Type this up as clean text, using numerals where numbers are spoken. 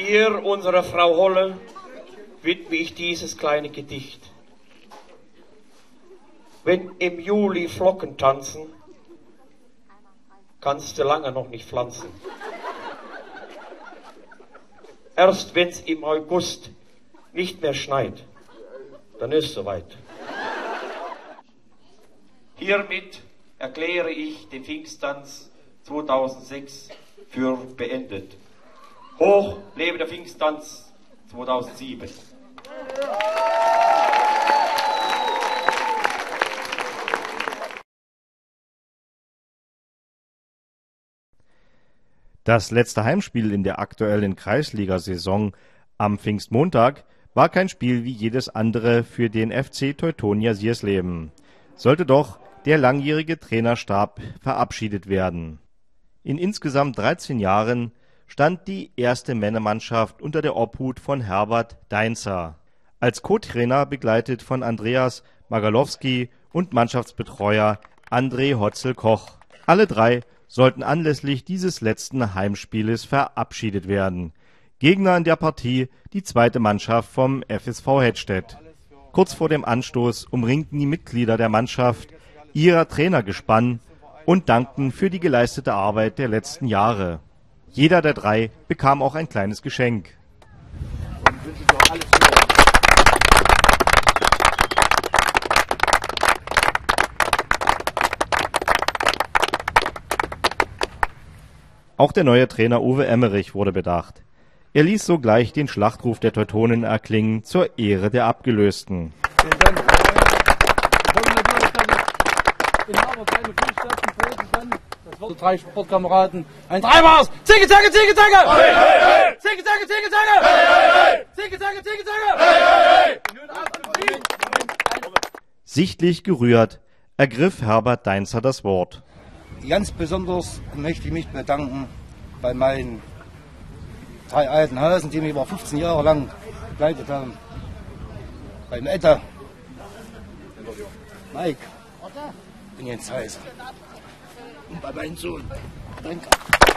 Dir, unserer Frau Holle, widme ich dieses kleine Gedicht. Wenn im Juli Flocken tanzen, kannst du lange noch nicht pflanzen. Erst wenn's im August nicht mehr schneit, dann ist soweit. Hiermit erkläre ich den Pfingsttanz 2006 für beendet. Hoch lebe der Pfingsttanz 2007. Das letzte Heimspiel in der aktuellen Kreisligasaison am Pfingstmontag war kein Spiel wie jedes andere für den FC Teutonia Siersleben. Sollte doch der langjährige Trainerstab verabschiedet werden. In insgesamt 13 Jahren stand die erste Männermannschaft unter der Obhut von Herbert Deinzer. Als Co-Trainer begleitet von Andreas Magalowski und Mannschaftsbetreuer André Hotzel-Koch. Alle drei sollten anlässlich dieses letzten Heimspieles verabschiedet werden. Gegner in der Partie die zweite Mannschaft vom FSV Hettstedt. Kurz vor dem Anstoß umringten die Mitglieder der Mannschaft ihrer Trainergespann und dankten für die geleistete Arbeit der letzten Jahre. Jeder der drei bekam auch ein kleines Geschenk. Auch der neue Trainer Uwe Emmerich wurde bedacht. Er ließ sogleich den Schlachtruf der Teutonen erklingen zur Ehre der Abgelösten. Vielen Dank. Wir wollen natürlich, dass in Hamburg keine Fußstapfen treten kann. Das Wort 3 Sportkameraden. Ein Treibers! Zicke, zacke, zicke, zacke! Hey, hey, hey! Zicke, zacke, zicke, zacke! Hey, hey, hey! Zicke, zacke, zicke, zacke! Hey, hey, hey! Nun ab zum Sieg! Sichtlich gerührt ergriff Herbert Deinzer das Wort. Ganz besonders möchte ich mich bedanken bei meinen 3 alten Hasen, die mich über 15 Jahre lang begleitet haben. Beim Etta, Mike und Jens Heiser. Und bei meinem Sohn. Danke.